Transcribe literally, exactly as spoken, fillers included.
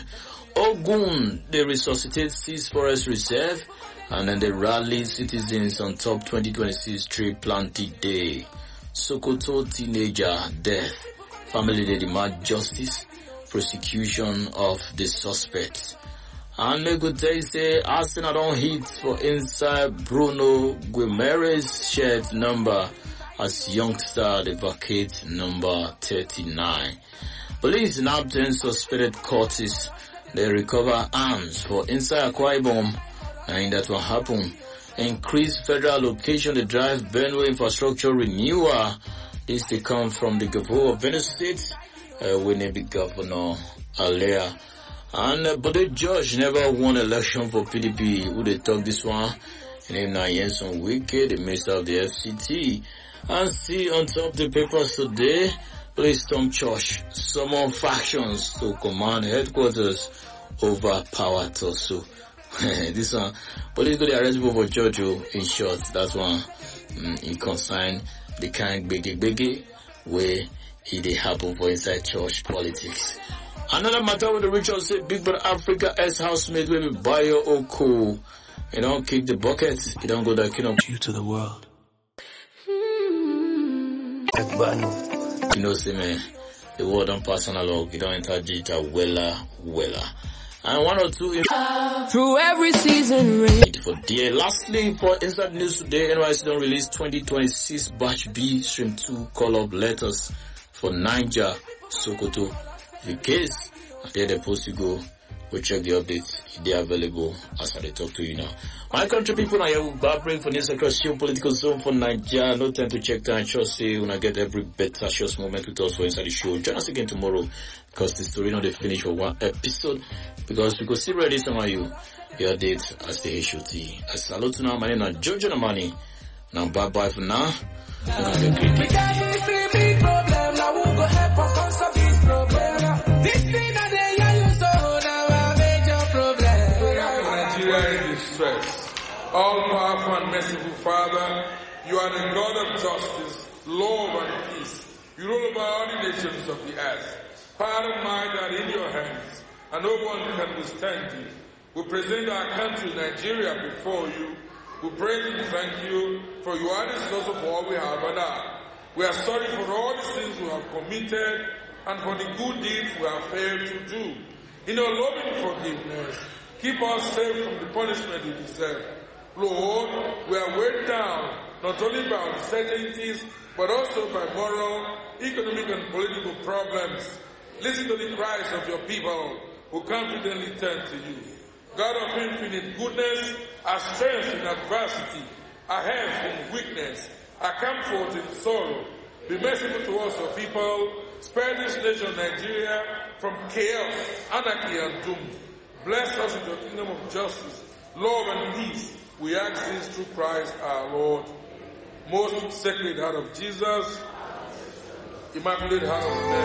Ogun, they resuscitate six forest reserve, and then they rally citizens on top twenty twenty-six tree planting day. Sokoto teenager death. Family they demand justice, prosecution of the suspect. And they could say Arsenal don't hit for inside Bruno Guimaraes shared number as youngster they vacate number thirty-nine. Police now obtain suspected Curtis. They recover arms for inside Akwa Ibom, and that will happen. Increased federal allocation to drive Benue infrastructure renewal. This they come from the governor of Benue State, uh, when they be Governor Alea. And uh, but the judge never won election for P D P. Who they talk this one? And then now Yenson Wike, the minister of the F C T. And see on top the papers today, police storm church, summon factions to command headquarters over power tussle. This one, police go to arrest people for church. In short, that's one. Mm, it concern the kind biggie biggie where it they happen for inside church politics. Another matter with the ritual say Big Brother Africa ex housemate will be Bayo Oko. You don't kick the bucket, you don't go that kingdom you to the world. You know, say man, the world don't pass analog, you don't enter digital wella wella. And one or two in- through every season rain. For dear. Lastly, for inside news today, N Y C don't release twenty twenty-six batch B stream two call up letters for Niger, Sokoto. The case, there they're supposed to go. We check the updates. They are available as I talk to you now. My country people, I will barbering for this across political zone for Nigeria. No time to check time. Just say when I get every better short moment with us for inside the show. Join us again tomorrow because the story not they finish for one episode. Because we could still ready some of you. Your date as the H O T. I salute now. My name is Jojo Namani. Now bye bye for now. I'm gonna get great. We got this big problem. Now we'll go help us solve this problem. This thing that they are you so now a major problem. Nigeria in distress. All powerful and merciful Father, you are the God of justice, love and peace. You rule over all the nations of the earth. Power and might are in your hands, and no one can withstand you. We present our country, Nigeria, before you. We praise and thank you, for you are the source of all we have and are. We are sorry for all the sins we have committed and for the good deeds we have failed to do. In your loving forgiveness, keep us safe from the punishment we deserve. Lord, we are weighed down not only by uncertainties, but also by moral, economic, and political problems. Listen to the cries of your people who confidently turn to you. God of infinite goodness, our strength in adversity, our health in weakness, our comfort in sorrow. Be merciful to us, your people. Spare this nation, Nigeria, from chaos, anarchy, and doom. Bless us with your kingdom of justice, love, and peace. We ask this through Christ our Lord. Most sacred heart of Jesus, Immaculate Heart of Mary.